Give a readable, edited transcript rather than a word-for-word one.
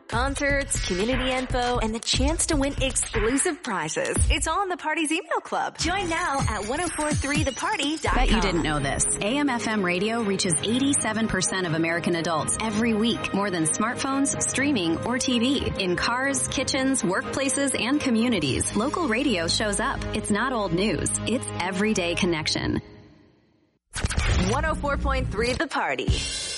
concerts, community info, and the chance to win exclusive prizes. It's all in the Party's email club. Join now at 1043theparty.com. Bet you didn't know this. AM/FM radio reaches 87% of American adults every week, more than smartphones, streaming, or TV. In cars, kitchens, workplaces, and communities, local radio shows up. It's not old news. It's everyday connection. 104.3 The Party.